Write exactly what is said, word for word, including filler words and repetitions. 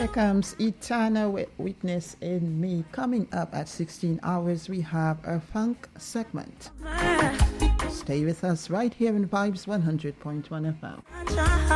Here comes Eternal Witness in Me. Coming up at sixteen hours, we have a funk segment. Stay with us right here in Vibes one hundred point one F M.